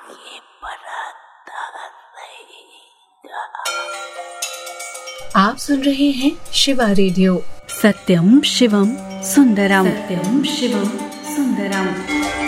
ये पराता रहेगा। आप सुन रहे हैं शिवा रेडियो। सत्यम शिवम सुंदरम। सत्यम शिवम सुंदरम।